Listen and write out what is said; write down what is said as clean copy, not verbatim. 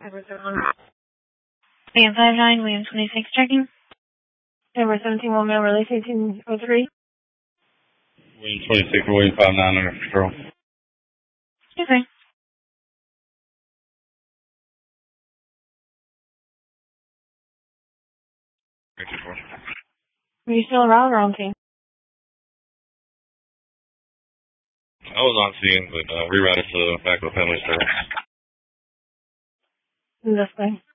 Edward 59, William 26 checking. Edward 17, Male Release 1803. William 26, William 59 under control. Okay. Are you still around or on scene? I was on scene, but rerouted to the back of the family store. This way.